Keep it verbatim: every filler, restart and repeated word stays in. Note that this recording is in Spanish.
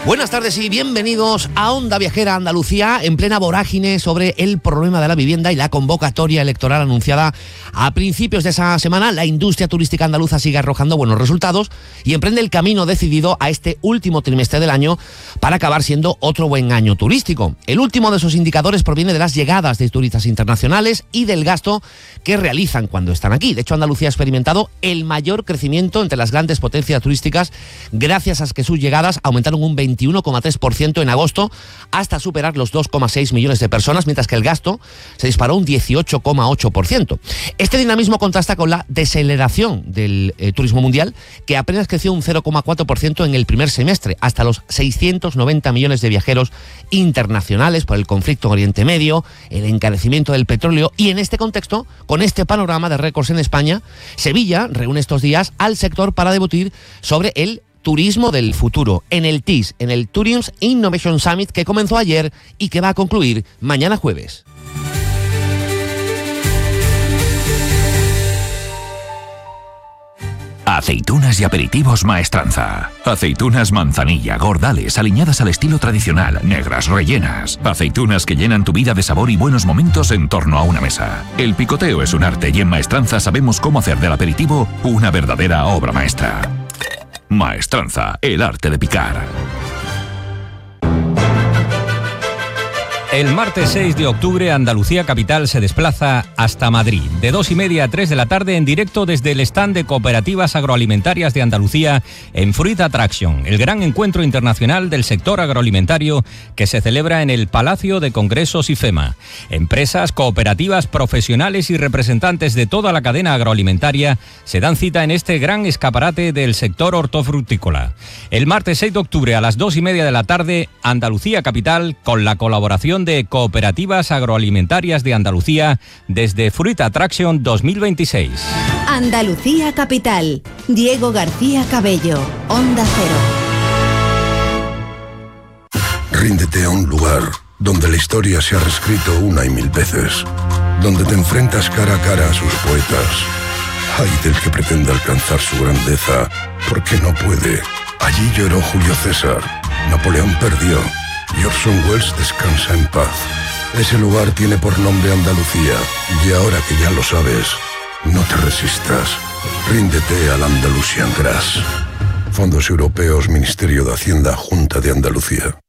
Buenas tardes y bienvenidos a Onda Viajera Andalucía, en plena vorágine sobre el problema de la vivienda y la convocatoria electoral anunciada a principios de esa semana. La industria turística andaluza sigue arrojando buenos resultados y emprende el camino decidido a este último trimestre del año para acabar siendo otro buen año turístico. El último de esos indicadores proviene de las llegadas de turistas internacionales y del gasto que realizan cuando están aquí. De hecho, Andalucía ha experimentado el mayor crecimiento entre las grandes potencias turísticas gracias a que sus llegadas aumentaron un veintiuno coma tres por ciento en agosto hasta superar los dos coma seis millones de personas, mientras que el gasto se disparó un dieciocho coma ocho por ciento. Este dinamismo contrasta con la desaceleración del eh, turismo mundial, que apenas creció un cero coma cuatro por ciento en el primer semestre, hasta los seiscientos noventa millones de viajeros internacionales por el conflicto en Oriente Medio, el encarecimiento del petróleo. Y en este contexto, con este panorama de récords en España, Sevilla reúne estos días al sector para debatir sobre el turismo del futuro en el T I S, en el Tourism Innovation Summit, que comenzó ayer y que va a concluir mañana jueves. Aceitunas y aperitivos Maestranza. Aceitunas manzanilla, gordales, aliñadas al estilo tradicional, negras, rellenas. Aceitunas que llenan tu vida de sabor y buenos momentos en torno a una mesa. El picoteo es un arte y en Maestranza sabemos cómo hacer del aperitivo una verdadera obra maestra. Maestranza, el arte de picar. El martes seis de octubre, Andalucía Capital se desplaza hasta Madrid, de dos y media a tres de la tarde, en directo desde el stand de Cooperativas Agroalimentarias de Andalucía en Fruit Attraction, el gran encuentro internacional del sector agroalimentario que se celebra en el Palacio de Congresos IFEMA. Empresas, cooperativas, profesionales y representantes de toda la cadena agroalimentaria se dan cita en este gran escaparate del sector hortofrutícola. El martes seis de octubre a las dos y media de la tarde, Andalucía Capital, con la colaboración de Cooperativas Agroalimentarias de Andalucía desde Fruit Attraction dos mil veintiséis. Andalucía Capital. Diego García Cabello, Onda Cero. Ríndete a un lugar donde la historia se ha reescrito una y mil veces, donde te enfrentas cara a cara a sus poetas. Ay del que pretenda alcanzar su grandeza, porque no puede. Allí lloró Julio César, Napoleón perdió y Orson Welles descansa en paz. Ese lugar tiene por nombre Andalucía, y ahora que ya lo sabes, no te resistas. Ríndete al Andalusian Grass. Fondos Europeos, Ministerio de Hacienda, Junta de Andalucía.